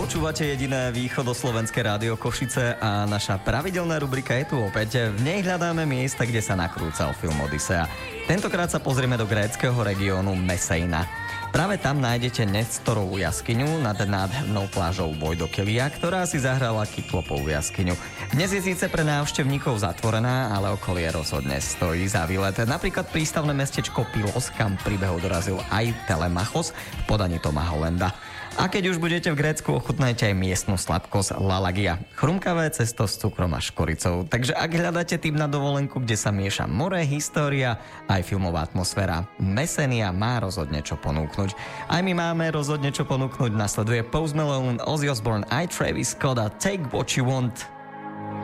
Počúvate jediné východoslovenské rádio Košice a naša pravidelná rubrika je tu opäť. V nej hľadáme miesta, kde sa nakrúcal film Odysea. Tentokrát sa pozrieme do gréckeho regiónu Meseina. Práve tam nájdete Nestorovú jaskyňu nad nádhernou plážou Vojdokelia, ktorá si zahrala Kyklopovú jaskyňu. Dnes je síce pre návštevníkov zatvorená, ale okolie rozhodne stojí za výlet. Napríklad prístavné mestečko Pylos, kam príbehov dorazil aj Telemachos v podaní Toma Hollanda. A keď už budete v Grécku, ochutnajte aj miestnu sladkosť Lalagia. Chrumkavé cesto s cukrom a škoricou. Takže ak hľadáte tip na dovolenku, kde sa mieša more, história, aj filmová atmosféra, Messenia má rozhodne čo ponúknuť. Aj my máme rozhodne čo ponúknuť. Nasleduje Post Malone, Ozzy Osbourne, aj Travis Scott a Take What You Want.